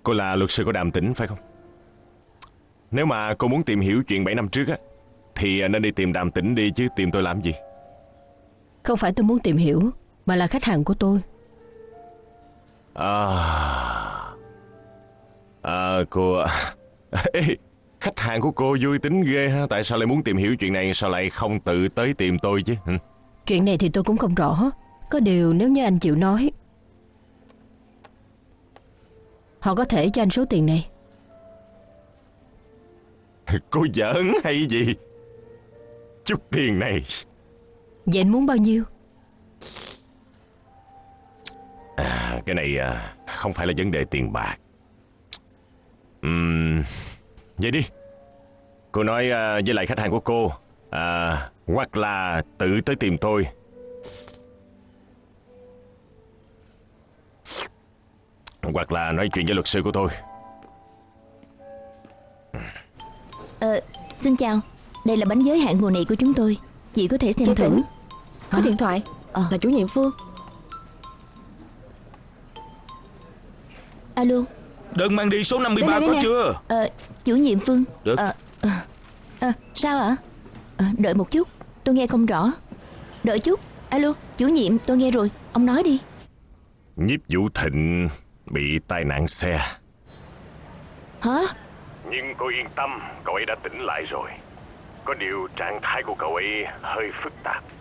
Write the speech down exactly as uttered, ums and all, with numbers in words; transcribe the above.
Cô là luật sư của Đàm Tĩnh phải không? Nếu mà cô muốn tìm hiểu chuyện bảy năm trước á, thì nên đi tìm Đàm Tĩnh đi chứ tìm tôi làm gì? Không phải tôi muốn tìm hiểu, mà là khách hàng của tôi. À, à cô... Ê, khách hàng của cô vui tính ghê ha. Tại sao lại muốn tìm hiểu chuyện này, sao lại không tự tới tìm tôi chứ? Hử? Chuyện này thì tôi cũng không rõ. Có điều nếu như anh chịu nói, họ có thể cho anh số tiền này. Cô giỡn hay gì? Chút tiền này. Vậy anh muốn bao nhiêu? À, cái này à, không phải là vấn đề tiền bạc. Uhm, vậy đi, cô nói à, với lại khách hàng của cô à, hoặc là tự tới tìm tôi, hoặc là nói chuyện với luật sư của tôi. Ờ, xin chào. Đây là bánh giới hạn mùa này của chúng tôi. Chị có thể xem Chị thử. Tĩnh, có Hả? điện thoại. Ờ. Là chủ nhiệm Phương. Alo. Đơn mang đi số năm mươi Đây ba nè, đây có nè. chưa? Ờ, chủ nhiệm Phương. Được. Ờ, ờ, ờ, sao ạ? Ờ, đợi một chút, tôi nghe không rõ. Đợi chút. Alo, chủ nhiệm, tôi nghe rồi. Ông nói đi. Nhiếp Vũ Thịnh bị tai nạn xe. Hả? Nhưng cô yên tâm, cậu ấy đã tỉnh lại rồi. Có điều trạng thái của cậu ấy hơi phức tạp.